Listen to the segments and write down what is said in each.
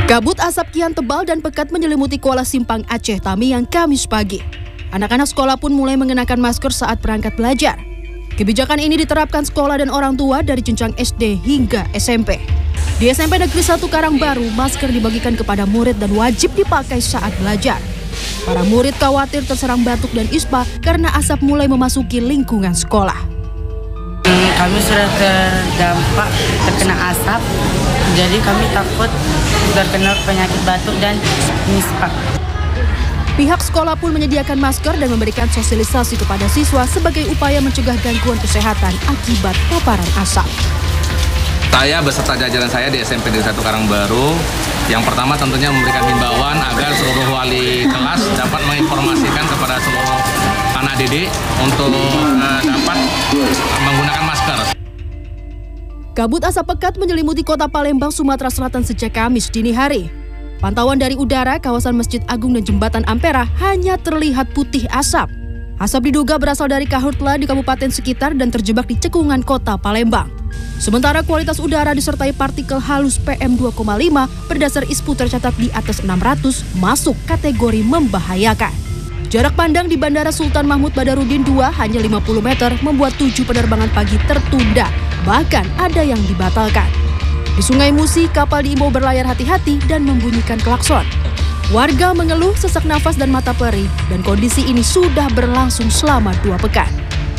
Kabut asap kian tebal dan pekat menyelimuti Kuala Simpang Aceh Tamiang Kamis pagi. Anak-anak sekolah pun mulai mengenakan masker saat berangkat belajar. Kebijakan ini diterapkan sekolah dan orang tua dari jenjang SD hingga SMP. Di SMP Negeri 1 Karangbaru, masker dibagikan kepada murid dan wajib dipakai saat belajar. Para murid khawatir terserang batuk dan ispa karena asap mulai memasuki lingkungan sekolah. Kami sudah terdampak terkena asap, jadi kami takut terkena penyakit batuk dan ispa. Pihak sekolah pun menyediakan masker dan memberikan sosialisasi kepada siswa sebagai upaya mencegah gangguan kesehatan akibat paparan asap. Saya beserta jajaran saya di SMP Negeri 1 Karangbaru, yang pertama tentunya memberikan himbauan agar seluruh wali kelas dapat menginformasikan kepada seluruh anak didik untuk dapat menggunakan masker. Kabut asap pekat menyelimuti kota Palembang, Sumatera Selatan sejak Kamis dini hari. Pantauan dari udara, kawasan Masjid Agung dan Jembatan Ampera hanya terlihat putih asap. Asap diduga berasal dari karhutla di kabupaten sekitar dan terjebak di cekungan kota Palembang. Sementara kualitas udara disertai partikel halus PM2,5 berdasar ISPU tercatat di atas 600 masuk kategori membahayakan. Jarak pandang di Bandara Sultan Mahmud Badarudin II hanya 50 meter membuat 7 penerbangan pagi tertunda, bahkan ada yang dibatalkan. Di Sungai Musi, kapal diimbau berlayar hati-hati dan membunyikan klakson. Warga mengeluh sesak nafas dan mata perih, dan kondisi ini sudah berlangsung selama 2 pekan.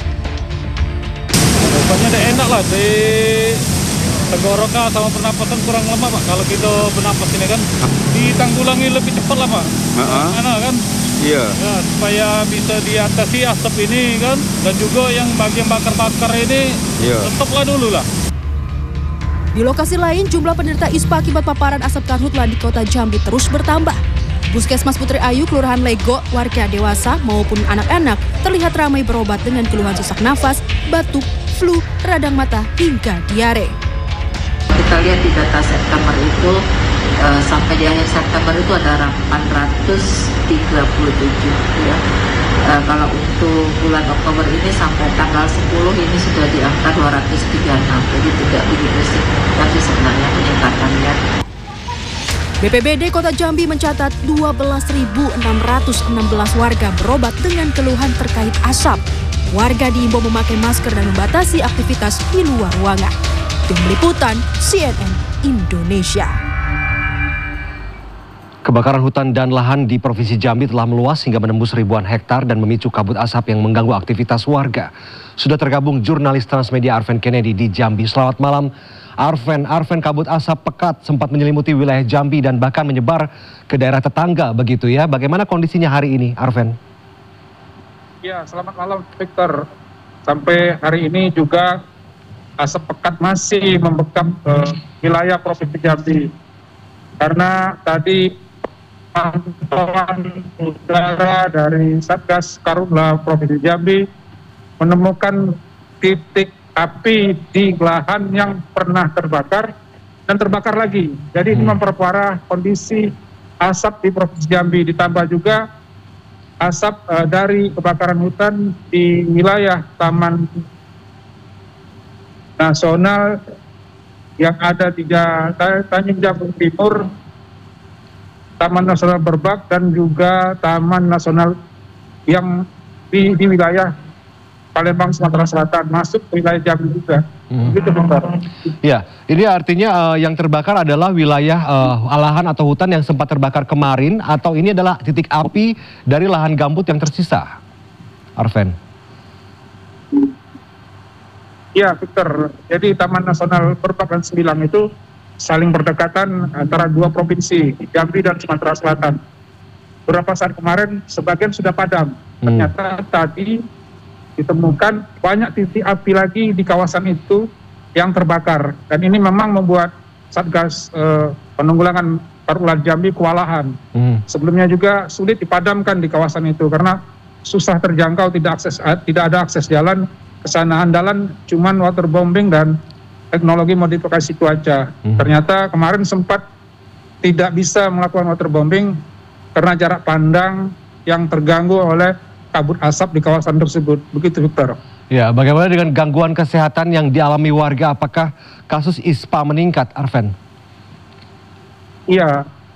Pokoknya udah enak lah, di tenggorokan sama pernapasan kurang lama Pak. Kalau kita bernapas ini kan, ditanggulangi lebih cepat lah Pak. Enak kan? Iya. Ya, supaya bisa diatasi asap ini kan, dan juga yang bagian bakar-bakar ini, stoplah dulu lah. Di lokasi lain, jumlah penderita ispa akibat paparan asap karhutla di kota Jambi terus bertambah. Puskesmas Putri Ayu, Kelurahan Lego, warga dewasa maupun anak-anak terlihat ramai berobat dengan keluhan sesak nafas, batuk, flu, radang mata, hingga diare. Kita lihat di data September itu, sampai di akhir September itu ada 437 ya. Kalau untuk bulan Oktober ini sampai tanggal 10 ini sudah di angka 236, jadi tidak begitu signifikan sebenarnya peningkatannya. BPBD Kota Jambi mencatat 12.616 warga berobat dengan keluhan terkait asap. Warga diimbau memakai masker dan membatasi aktivitas di luar ruangan. Tim Liputan CNN Indonesia. Kebakaran hutan dan lahan di Provinsi Jambi telah meluas hingga menembus ribuan hektar dan memicu kabut asap yang mengganggu aktivitas warga. Sudah tergabung jurnalis Transmedia Arven Kennedy di Jambi. Selamat malam Arven. Arven, kabut asap pekat sempat menyelimuti wilayah Jambi dan bahkan menyebar ke daerah tetangga begitu ya. Bagaimana kondisinya hari ini, Arven? Ya, selamat malam Victor. Sampai hari ini juga asap pekat masih membekam wilayah Provinsi Jambi. Karena tadi pantauan udara dari Satgas Karhutla Provinsi Jambi menemukan titik api di lahan yang pernah terbakar dan terbakar lagi. Jadi ini memperparah kondisi asap di Provinsi Jambi, ditambah juga asap dari kebakaran hutan di wilayah Taman Nasional yang ada di Tanjung Jabung Timur, Taman Nasional Berbak, dan juga Taman Nasional yang di wilayah Palembang, Sumatera Selatan, masuk ke wilayah Jambi juga. Gitu, Bang. Ya, ini artinya yang terbakar adalah wilayah lahan atau hutan yang sempat terbakar kemarin, atau ini adalah titik api dari lahan gambut yang tersisa, Arven? Ya, Victor. Jadi Taman Nasional Berbak dan Sembilang itu saling berdekatan antara dua provinsi, Jambi dan Sumatera Selatan. Beberapa saat kemarin sebagian sudah padam. Ternyata tadi ditemukan banyak titik api lagi di kawasan itu yang terbakar. Dan ini memang membuat Satgas Penanggulangan Karhutla Jambi kewalahan. Sebelumnya juga sulit dipadamkan di kawasan itu karena susah terjangkau, tidak ada akses jalan ke sana. Andalan cuman waterbombing dan teknologi modifikasi cuaca. Ternyata kemarin sempat tidak bisa melakukan waterbombing karena jarak pandang yang terganggu oleh kabut asap di kawasan tersebut. Begitu, Victor. Ya, bagaimana dengan gangguan kesehatan yang dialami warga? Apakah kasus ISPA meningkat, Arven? Iya,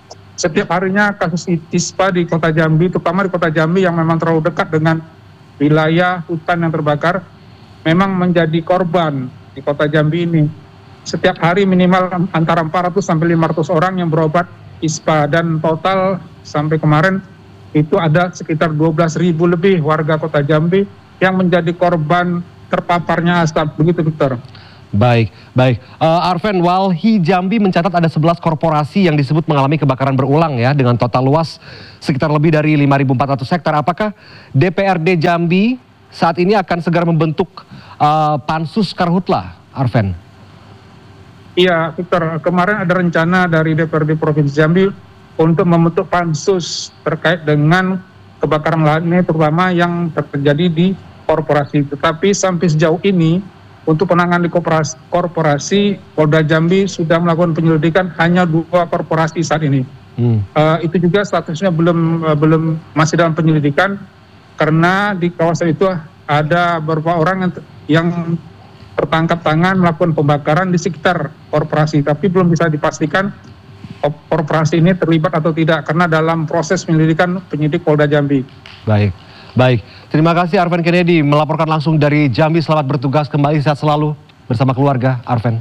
setiap harinya kasus ISPA di Kota Jambi, terutama di Kota Jambi yang memang terlalu dekat dengan wilayah hutan yang terbakar, memang menjadi korban di Kota Jambi ini. Setiap hari minimal antara 400 sampai 500 orang yang berobat ISPA, dan total sampai kemarin itu ada sekitar 12.000 lebih warga Kota Jambi yang menjadi korban terpaparnya asap. Begitu, Victor. Baik. Arven, Walhi Jambi mencatat ada 11 korporasi yang disebut mengalami kebakaran berulang ya, dengan total luas sekitar lebih dari 5.400 hektar. Apakah DPRD Jambi saat ini akan segera membentuk pansus karhutla, Arven? Iya, Victor. Kemarin ada rencana dari DPRD Provinsi Jambi untuk membentuk pansus terkait dengan kebakaran lahan ini, terutama yang terjadi di korporasi. Tetapi sampai sejauh ini, untuk penanganan di korporasi, Polda Jambi sudah melakukan penyelidikan hanya 2 korporasi saat ini. Itu juga statusnya belum masih dalam penyelidikan, karena di kawasan itu ada beberapa orang yang tertangkap tangan melakukan pembakaran di sekitar korporasi, tapi belum bisa dipastikan korporasi ini terlibat atau tidak, karena dalam proses penyelidikan penyidik Polda Jambi. Baik. Terima kasih Arven Kennedy melaporkan langsung dari Jambi. Selamat bertugas kembali, sehat selalu bersama keluarga, Arven.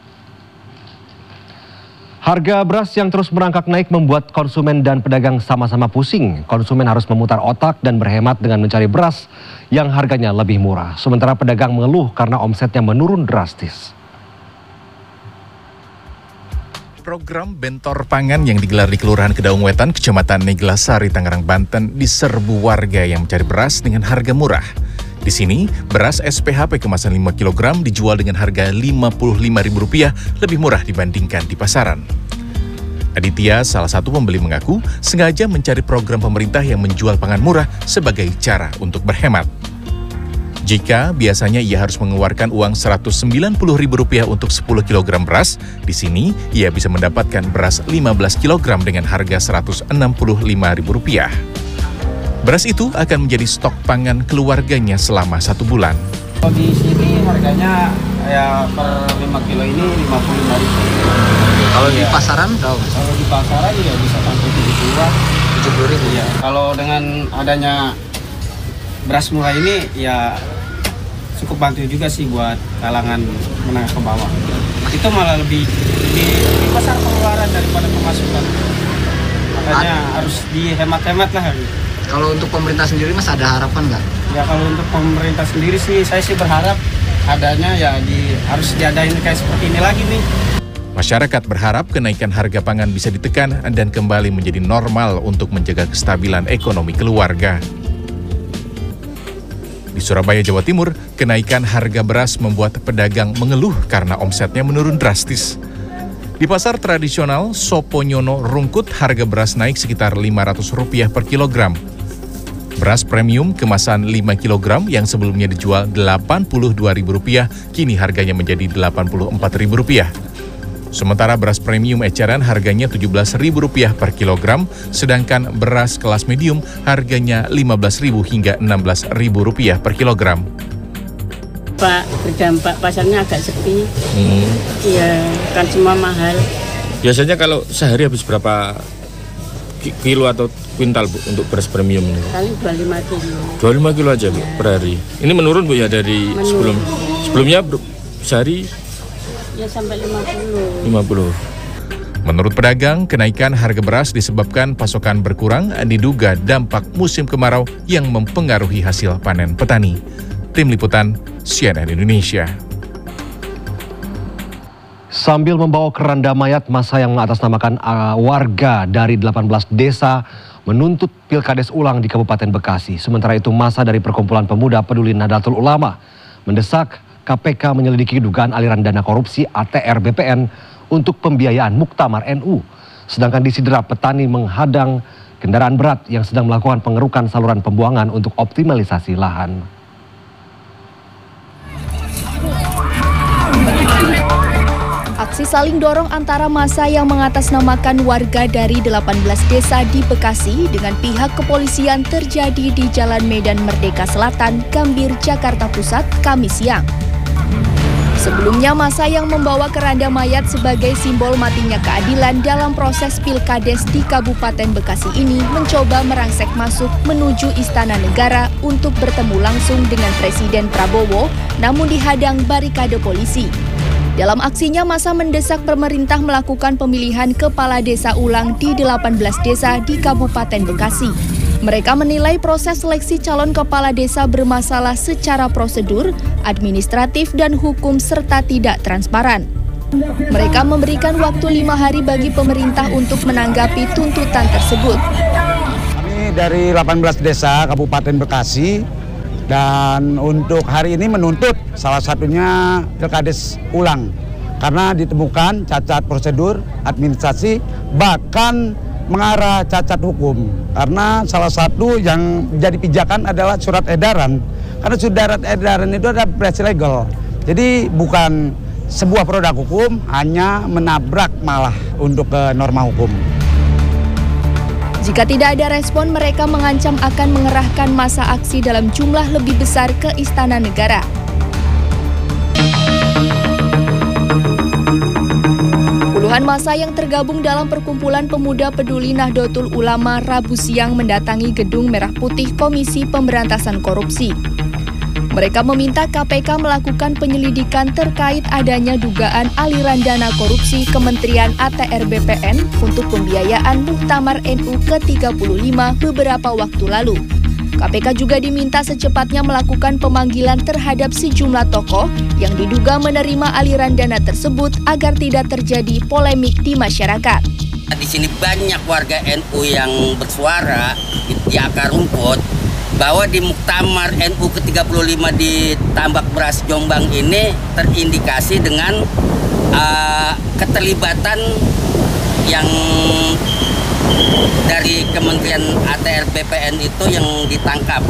Harga beras yang terus merangkak naik membuat konsumen dan pedagang sama-sama pusing. Konsumen harus memutar otak dan berhemat dengan mencari beras yang harganya lebih murah. Sementara pedagang mengeluh karena omsetnya menurun drastis. Program Bentor Pangan yang digelar di Kelurahan Kedaung Wetan, Kecamatan Neglasari, Tangerang, Banten diserbu warga yang mencari beras dengan harga murah. Di sini, beras SPHP kemasan 5 kg dijual dengan harga Rp55.000 lebih murah dibandingkan di pasaran. Aditya, salah satu pembeli, mengaku sengaja mencari program pemerintah yang menjual pangan murah sebagai cara untuk berhemat. Jika biasanya ia harus mengeluarkan uang Rp190.000 untuk 10 kg beras, di sini ia bisa mendapatkan beras 15 kg dengan harga Rp165.000. Beras itu akan menjadi stok pangan keluarganya selama 1 bulan. Di sini harganya ya per 5 kilo ini Rp55.000. Kalau di pasaran berapa? Kalau di pasaran ya bisa sampai Rp70.000. Ya. Kalau dengan adanya beras murah ini ya cukup bantu juga sih buat kalangan menengah ke bawah. Itu malah lebih besar pengeluaran daripada pemasukan. Makanya harus dihemat-hemat lah. Kalau untuk pemerintah sendiri Mas ada harapan nggak? Ya kalau untuk pemerintah sendiri sih saya sih berharap adanya ya harus diadain kayak seperti ini lagi nih. Masyarakat berharap kenaikan harga pangan bisa ditekan dan kembali menjadi normal untuk menjaga kestabilan ekonomi keluarga. Di Surabaya, Jawa Timur, kenaikan harga beras membuat pedagang mengeluh karena omsetnya menurun drastis. Di pasar tradisional Soponyono Rungkut, harga beras naik sekitar Rp500 per kilogram. Beras premium kemasan 5 kg yang sebelumnya dijual Rp82.000, kini harganya menjadi Rp84.000. Sementara beras premium eceran harganya Rp17.000 per kilogram, sedangkan beras kelas medium harganya Rp15.000 hingga Rp16.000 per kilogram. Pak, berdampak pasarnya agak sepi. Iya, kan semua mahal. Biasanya kalau sehari habis berapa kilo atau kuintal Bu untuk beras premium ini? Paling 25 kilo. 25 kilo aja Bu per hari. Ini menurun Bu ya dari sebelumnya sehari? Ya sampai 50. Menurut pedagang, kenaikan harga beras disebabkan pasokan berkurang, diduga dampak musim kemarau yang mempengaruhi hasil panen petani. Tim Liputan CNN Indonesia. Sambil membawa keranda mayat, massa yang mengatasnamakan warga dari 18 desa menuntut Pilkades ulang di Kabupaten Bekasi. Sementara itu, massa dari Perkumpulan Pemuda Peduli Nahdlatul Ulama mendesak KPK menyelidiki dugaan aliran dana korupsi ATR BPN untuk pembiayaan Muktamar NU. Sedangkan di Sidrap, petani menghadang kendaraan berat yang sedang melakukan pengerukan saluran pembuangan untuk optimalisasi lahan. Aksi saling dorong antara massa yang mengatasnamakan warga dari 18 desa di Bekasi dengan pihak kepolisian terjadi di Jalan Medan Merdeka Selatan, Gambir, Jakarta Pusat, Kamis siang. Sebelumnya, massa yang membawa keranda mayat sebagai simbol matinya keadilan dalam proses Pilkades di Kabupaten Bekasi ini mencoba merangsek masuk menuju Istana Negara untuk bertemu langsung dengan Presiden Prabowo, namun dihadang barikade polisi. Dalam aksinya, massa mendesak pemerintah melakukan pemilihan kepala desa ulang di 18 desa di Kabupaten Bekasi. Mereka menilai proses seleksi calon kepala desa bermasalah secara prosedur, administratif, dan hukum serta tidak transparan. Mereka memberikan waktu 5 hari bagi pemerintah untuk menanggapi tuntutan tersebut. Kami dari 18 desa Kabupaten Bekasi dan untuk hari ini menuntut salah satunya Pilkades ulang karena ditemukan cacat prosedur, administrasi, bahkan mengarah cacat hukum. Karena salah satu yang jadi pijakan adalah surat edaran. Karena surat edaran itu adalah privilege legal. Jadi bukan sebuah produk hukum, hanya menabrak malah untuk norma hukum. Jika tidak ada respon, mereka mengancam akan mengerahkan massa aksi dalam jumlah lebih besar ke Istana Negara. Puluhan massa yang tergabung dalam Perkumpulan Pemuda Peduli Nahdlatul Ulama Rabu siang mendatangi Gedung Merah Putih Komisi Pemberantasan Korupsi. Mereka meminta KPK melakukan penyelidikan terkait adanya dugaan aliran dana korupsi Kementerian ATR BPN untuk pembiayaan Muktamar NU ke-35 beberapa waktu lalu. KPK juga diminta secepatnya melakukan pemanggilan terhadap sejumlah tokoh yang diduga menerima aliran dana tersebut agar tidak terjadi polemik di masyarakat. Di sini banyak warga NU yang bersuara di akar rumput bahwa di Muktamar NU ke-35 di Tambak Beras Jombang ini terindikasi dengan keterlibatan yang dari Kementerian ATR BPN itu yang ditangkap.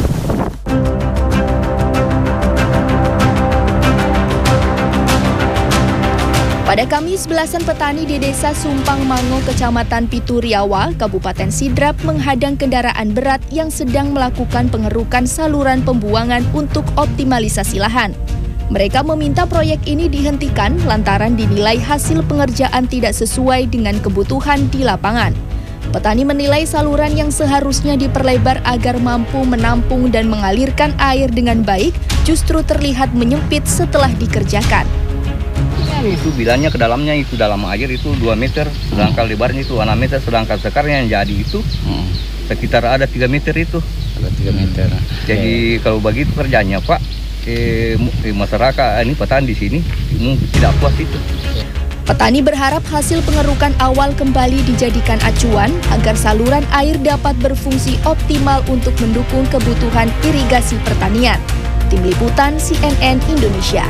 Pada Kamis, belasan petani di Desa Sumpang Mango, Kecamatan Pituriawa, Kabupaten Sidrap menghadang kendaraan berat yang sedang melakukan pengerukan saluran pembuangan untuk optimalisasi lahan. Mereka meminta proyek ini dihentikan lantaran dinilai hasil pengerjaan tidak sesuai dengan kebutuhan di lapangan. Petani menilai saluran yang seharusnya diperlebar agar mampu menampung dan mengalirkan air dengan baik justru terlihat menyempit setelah dikerjakan. Itu bilangnya ke dalamnya itu dalam air itu 2 meter, sedangkan lebarnya itu 6 meter, sedangkan sekarang yang jadi itu sekitar ada 3 meter itu. Ada 3 meter. Jadi kalau begitu kerjanya Pak, masyarakat ini petani di sini tidak puas itu. Petani berharap hasil pengerukan awal kembali dijadikan acuan agar saluran air dapat berfungsi optimal untuk mendukung kebutuhan irigasi pertanian. Tim Liputan CNN Indonesia.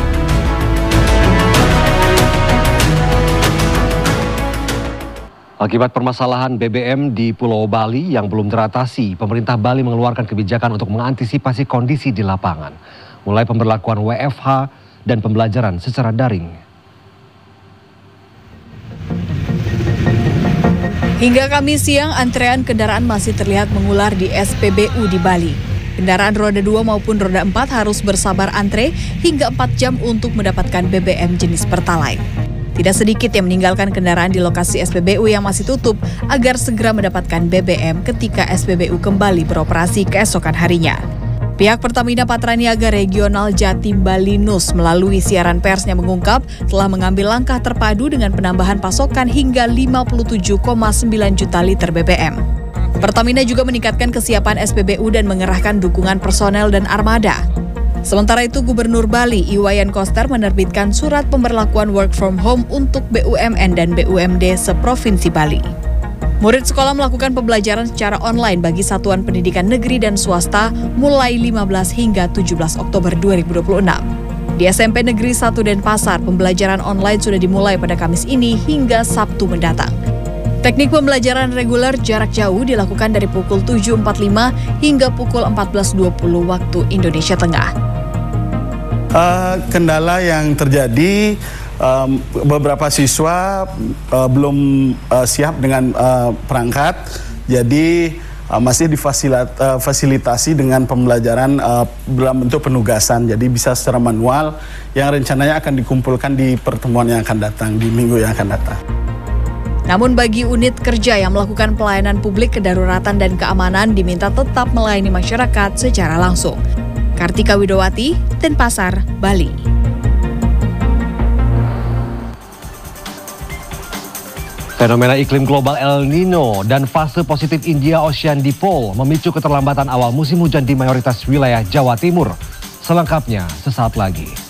Akibat permasalahan BBM di Pulau Bali yang belum teratasi, pemerintah Bali mengeluarkan kebijakan untuk mengantisipasi kondisi di lapangan, mulai pemberlakuan WFH dan pembelajaran secara daring. Hingga Kamis siang, antrean kendaraan masih terlihat mengular di SPBU di Bali. Kendaraan roda 2 maupun roda 4 harus bersabar antre hingga 4 jam untuk mendapatkan BBM jenis Pertalite. Tidak sedikit yang meninggalkan kendaraan di lokasi SPBU yang masih tutup agar segera mendapatkan BBM ketika SPBU kembali beroperasi keesokan harinya. Pihak Pertamina Patraniaga Regional Jatim Bali NUS melalui siaran persnya mengungkap telah mengambil langkah terpadu dengan penambahan pasokan hingga 57,9 juta liter BBM. Pertamina juga meningkatkan kesiapan SPBU dan mengerahkan dukungan personel dan armada. Sementara itu, Gubernur Bali Iwayan Koster menerbitkan surat pemberlakuan work from home untuk BUMN dan BUMD seprovinsi Bali. Murid sekolah melakukan pembelajaran secara online bagi satuan pendidikan negeri dan swasta mulai 15 hingga 17 Oktober 2026. Di SMP Negeri 1 Denpasar, pembelajaran online sudah dimulai pada Kamis ini hingga Sabtu mendatang. Teknik pembelajaran reguler jarak jauh dilakukan dari pukul 7.45 hingga pukul 14.20 waktu Indonesia Tengah. Kendala yang terjadi, beberapa siswa belum siap dengan perangkat, jadi masih difasilitasi dengan pembelajaran dalam bentuk penugasan. Jadi bisa secara manual yang rencananya akan dikumpulkan di pertemuan yang akan datang, di minggu yang akan datang. Namun bagi unit kerja yang melakukan pelayanan publik kedaruratan dan keamanan diminta tetap melayani masyarakat secara langsung. Kartika Widowati, Denpasar, Bali. Fenomena iklim global El Nino dan fase positif India Ocean Dipole memicu keterlambatan awal musim hujan di mayoritas wilayah Jawa Timur. Selengkapnya sesaat lagi.